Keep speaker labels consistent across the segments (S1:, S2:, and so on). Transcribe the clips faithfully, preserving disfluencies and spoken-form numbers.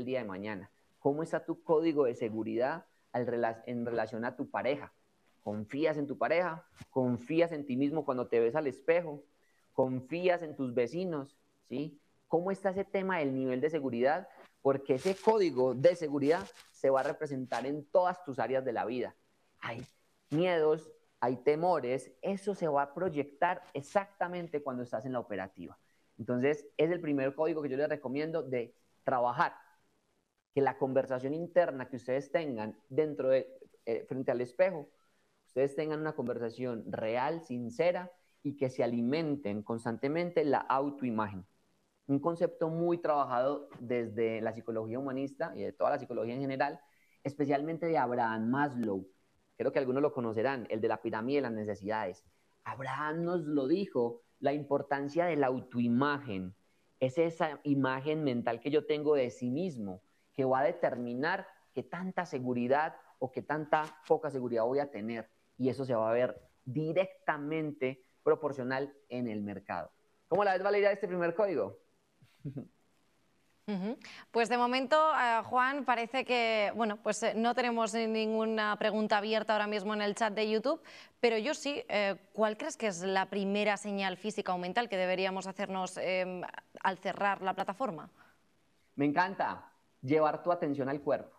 S1: día de mañana. ¿Cómo está tu código de seguridad al rela en relación a tu pareja? ¿Confías en tu pareja? ¿Confías en ti mismo cuando te ves al espejo? ¿Confías en tus vecinos? ¿Sí? ¿Cómo está ese tema del nivel de seguridad? Porque ese código de seguridad se va a representar en todas tus áreas de la vida. Hay miedos, hay temores, eso se va a proyectar exactamente cuando estás en la operativa. Entonces, es el primer código que yo les recomiendo de trabajar, que la conversación interna que ustedes tengan dentro de, eh, frente al espejo, ustedes tengan una conversación real, sincera, y que se alimenten constantemente la autoimagen. Un concepto muy trabajado desde la psicología humanista y de toda la psicología en general, especialmente de Abraham Maslow. Creo que algunos lo conocerán, el de la pirámide de las necesidades. Abraham nos lo dijo, la importancia de la autoimagen. Es esa imagen mental que yo tengo de sí mismo, que va a determinar qué tanta seguridad o qué tanta poca seguridad voy a tener. Y eso se va a ver directamente proporcional en el mercado. ¿Cómo la ves, Valeria, este primer código?
S2: Uh-huh. Pues de momento, uh, Juan, parece que bueno, pues eh, no tenemos ninguna pregunta abierta ahora mismo en el chat de YouTube, pero yo sí, eh, ¿cuál crees que es la primera señal física o mental que deberíamos hacernos eh, al cerrar la plataforma?
S1: Me encanta llevar tu atención al cuerpo.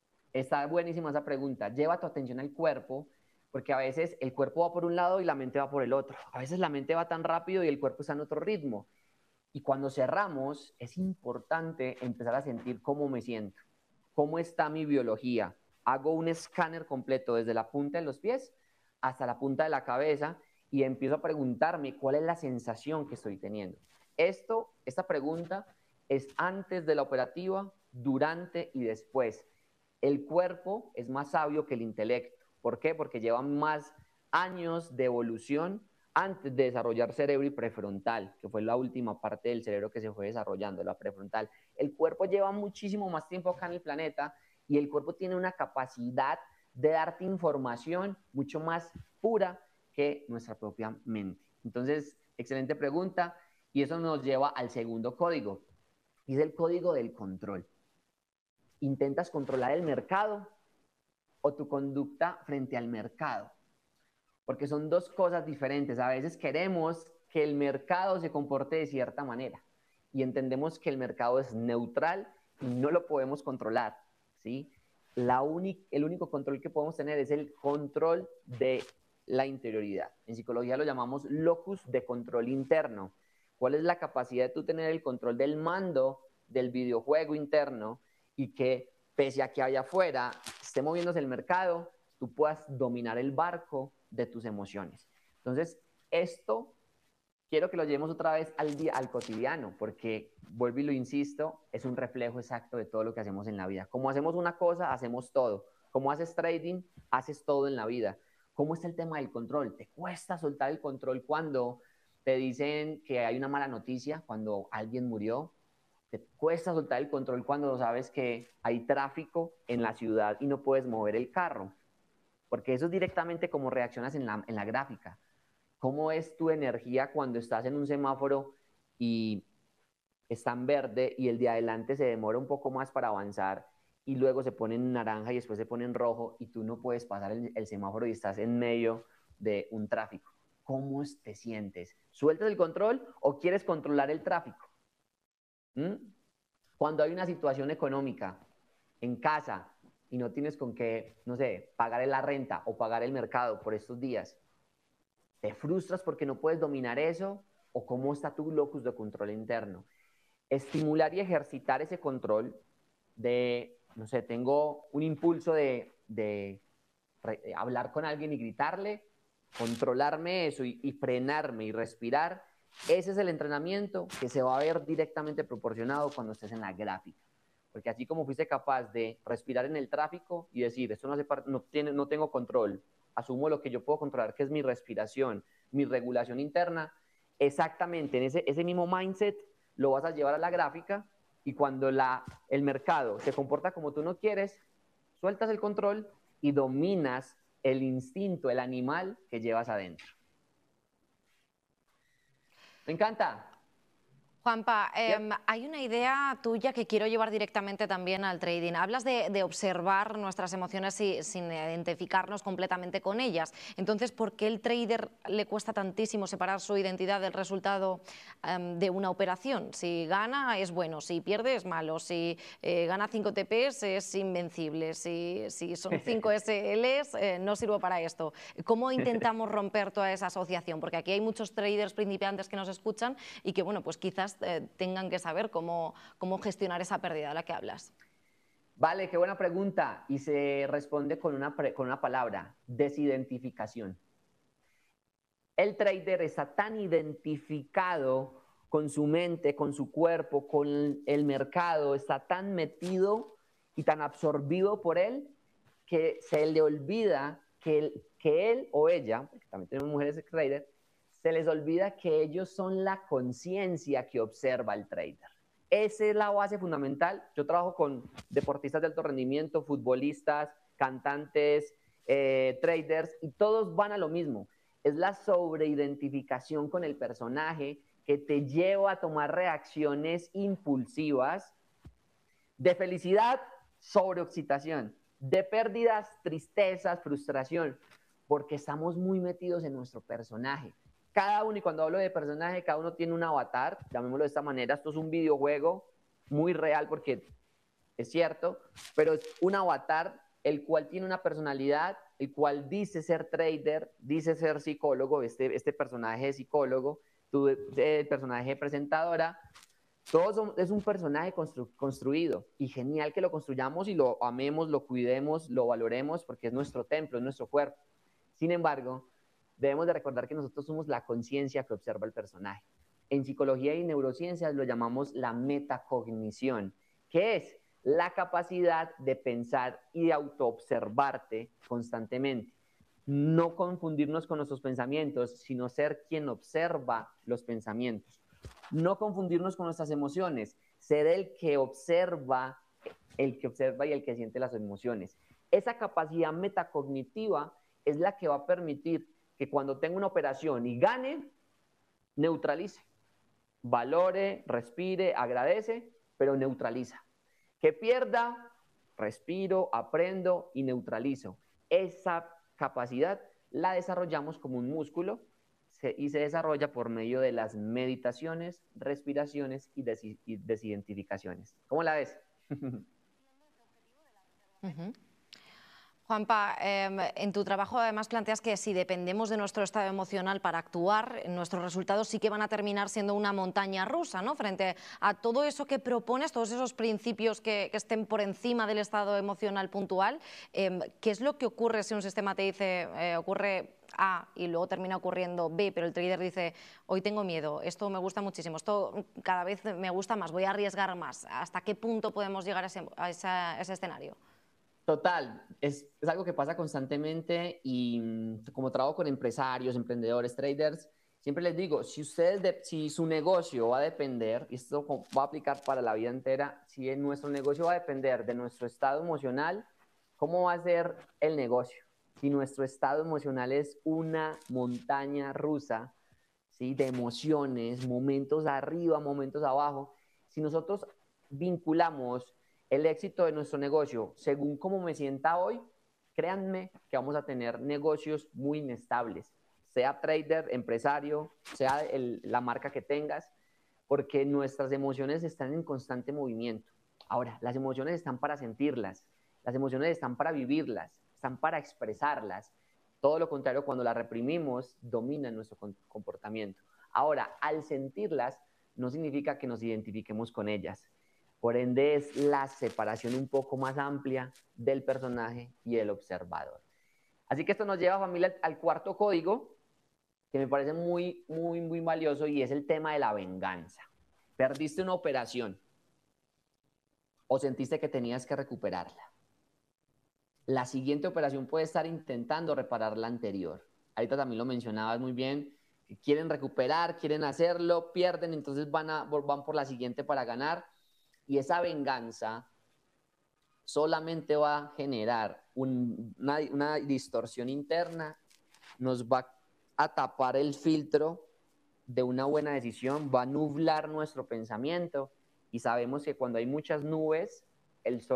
S1: Está buenísima esa pregunta. Lleva tu atención al cuerpo, porque a veces el cuerpo va por un lado y la mente va por el otro. A veces la mente va tan rápido y el cuerpo está en otro ritmo. Y cuando cerramos, es importante empezar a sentir cómo me siento, cómo está mi biología. Hago un escáner completo desde la punta de los pies hasta la punta de la cabeza y empiezo a preguntarme cuál es la sensación que estoy teniendo. Esto, esta pregunta es antes de la operativa, durante y después. El cuerpo es más sabio que el intelecto. ¿Por qué? Porque lleva más años de evolución antes de desarrollar cerebro y prefrontal, que fue la última parte del cerebro que se fue desarrollando, la prefrontal. El cuerpo lleva muchísimo más tiempo acá en el planeta y el cuerpo tiene una capacidad de darte información mucho más pura que nuestra propia mente. Entonces, excelente pregunta, y eso nos lleva al segundo código, y es el código del control. ¿Intentas controlar el mercado o tu conducta frente al mercado? Porque son dos cosas diferentes. A veces queremos que el mercado se comporte de cierta manera y entendemos que el mercado es neutral y no lo podemos controlar, ¿sí? La el único control que podemos tener es el control de la interioridad. En psicología lo llamamos locus de control interno. ¿Cuál es la capacidad de tú tener el control del mando del videojuego interno y que pese a que allá afuera esté moviéndose el mercado, tú puedas dominar el barco de tus emociones? Entonces, esto quiero que lo llevemos otra vez al, día, al cotidiano, porque, vuelvo y lo insisto, es un reflejo exacto de todo lo que hacemos en la vida. Como hacemos una cosa, hacemos todo. Como haces trading, haces todo en la vida. ¿Cómo está el tema del control? ¿Te cuesta soltar el control cuando te dicen que hay una mala noticia, cuando alguien murió? ¿Te cuesta soltar el control cuando sabes que hay tráfico en la ciudad y no puedes mover el carro? Porque eso es directamente como reaccionas en la, en la gráfica. ¿Cómo es tu energía cuando estás en un semáforo y está en verde y el de adelante se demora un poco más para avanzar y luego se pone en naranja y después se pone en rojo y tú no puedes pasar el, el semáforo y estás en medio de un tráfico? ¿Cómo te sientes? ¿Sueltas el control o quieres controlar el tráfico? ¿Mm? Cuando hay una situación económica en casa y no tienes con qué, no sé, pagar la renta o pagar el mercado por estos días, ¿te frustras porque no puedes dominar eso? ¿O cómo está tu locus de control interno? Estimular y ejercitar ese control de, no sé, tengo un impulso de, de, de hablar con alguien y gritarle, controlarme eso y, y frenarme y respirar. Ese es el entrenamiento que se va a ver directamente proporcionado cuando estés en la gráfica. Porque así como fuiste capaz de respirar en el tráfico y decir, esto no, hace parte, no, tiene, no tengo control, asumo lo que yo puedo controlar, que es mi respiración, mi regulación interna, exactamente en ese, ese mismo mindset lo vas a llevar a la gráfica y cuando la, el mercado se comporta como tú no quieres, sueltas el control y dominas el instinto, el animal que llevas adentro. Me encanta.
S2: Juanpa, eh, hay una idea tuya que quiero llevar directamente también al trading. Hablas de, de observar nuestras emociones y, sin identificarnos completamente con ellas. Entonces, ¿por qué el trader le cuesta tantísimo separar su identidad del resultado um, de una operación? Si gana es bueno, si pierde es malo, si eh, gana cinco T Ps es invencible, si, si son cinco S Ls eh, no sirvo para esto. ¿Cómo intentamos romper toda esa asociación? Porque aquí hay muchos traders principiantes que nos escuchan y que, bueno, pues quizás Eh, tengan que saber cómo, cómo gestionar esa pérdida de la que hablas.
S1: Vale, qué buena pregunta. Y se responde con una, con una palabra: desidentificación. El trader está tan identificado con su mente, con su cuerpo, con el mercado, está tan metido y tan absorbido por él que se le olvida que él, que él o ella, porque también tenemos mujeres traders, se les olvida que ellos son la conciencia que observa el trader. Esa es la base fundamental. Yo trabajo con deportistas de alto rendimiento, futbolistas, cantantes, eh, traders, y todos van a lo mismo. Es la sobreidentificación con el personaje que te lleva a tomar reacciones impulsivas de felicidad, sobreexcitación, de pérdidas, tristezas, frustración, porque estamos muy metidos en nuestro personaje. Cada uno, y cuando hablo de personaje, cada uno tiene un avatar, llamémoslo de esta manera. Esto es un videojuego muy real porque es cierto, pero es un avatar el cual tiene una personalidad, el cual dice ser trader, dice ser psicólogo, este, este personaje es psicólogo, tú, el personaje presentadora. Todo son, es un personaje constru, construido, y genial que lo construyamos y lo amemos, lo cuidemos, lo valoremos, porque es nuestro templo, es nuestro cuerpo. Sin embargo, debemos de recordar que nosotros somos la conciencia que observa el personaje. En psicología y neurociencias lo llamamos la metacognición, que es la capacidad de pensar y de autoobservarte constantemente. No confundirnos con nuestros pensamientos, sino ser quien observa los pensamientos. No confundirnos con nuestras emociones, ser el que observa, el que observa y el que siente las emociones. Esa capacidad metacognitiva es la que va a permitir que cuando tenga una operación y gane, neutralice, valore, respire, agradece, pero neutraliza. Que pierda, respiro, aprendo y neutralizo. Esa capacidad la desarrollamos como un músculo se, y se desarrolla por medio de las meditaciones, respiraciones y, des, y desidentificaciones. ¿Cómo la ves?
S2: Uh-huh. Juanpa, eh, en tu trabajo además planteas que si dependemos de nuestro estado emocional para actuar, nuestros resultados sí que van a terminar siendo una montaña rusa, ¿no? Frente a todo eso que propones, todos esos principios que, que estén por encima del estado emocional puntual, eh, ¿qué es lo que ocurre si un sistema te dice, eh, ocurre A y luego termina ocurriendo B, pero el trader dice, hoy tengo miedo, esto me gusta muchísimo, esto cada vez me gusta más, voy a arriesgar más? ¿Hasta qué punto podemos llegar a ese, a esa, a ese escenario?
S1: Total, es, es algo que pasa constantemente, y como trabajo con empresarios, emprendedores, traders, siempre les digo, si ustedes, de, si su negocio va a depender, y esto va a aplicar para la vida entera, si nuestro negocio va a depender de nuestro estado emocional, ¿cómo va a ser el negocio? Si nuestro estado emocional es una montaña rusa, ¿sí? De emociones, momentos arriba, momentos abajo, si nosotros vinculamos el éxito de nuestro negocio según cómo me sienta hoy, créanme que vamos a tener negocios muy inestables, sea trader, empresario, sea el, la marca que tengas, porque nuestras emociones están en constante movimiento. Ahora, las emociones están para sentirlas, las emociones están para vivirlas, están para expresarlas. Todo lo contrario, cuando las reprimimos, dominan nuestro comportamiento. Ahora, al sentirlas, no significa que nos identifiquemos con ellas. Por ende, es la separación un poco más amplia del personaje y el observador. Así que esto nos lleva, familia, al cuarto código, que me parece muy, muy, muy valioso, y es el tema de la venganza. Perdiste una operación o sentiste que tenías que recuperarla. La siguiente operación puede estar intentando reparar la anterior. Ahorita también lo mencionabas muy bien, que quieren recuperar, quieren hacerlo, pierden, entonces van, a, van por la siguiente para ganar. Y esa venganza solamente va a generar un, una, una distorsión interna, nos va a tapar el filtro de una buena decisión, va a nublar nuestro pensamiento y sabemos que cuando hay muchas nubes, el sol